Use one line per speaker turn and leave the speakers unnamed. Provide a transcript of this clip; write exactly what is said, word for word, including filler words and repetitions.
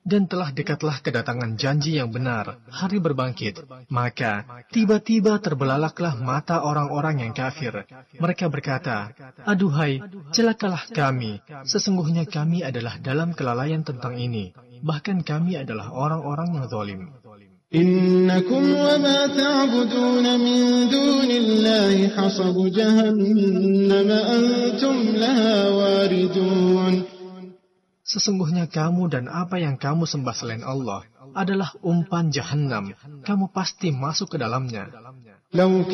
dan telah dekatlah kedatangan janji yang benar, hari berbangkit. Maka tiba-tiba terbelalaklah mata orang-orang yang kafir. Mereka berkata, aduhai, celakalah kami, sesungguhnya kami adalah dalam kelalaian tentang ini. Bahkan kami adalah orang-orang yang zalim.
Innakum wa ma ta'buduna min dunillahi hasabu jahannam antum laha waridun.
Sesungguhnya kamu dan apa yang kamu sembah selain Allah adalah umpan Jahannam. Kamu pasti masuk ke dalamnya.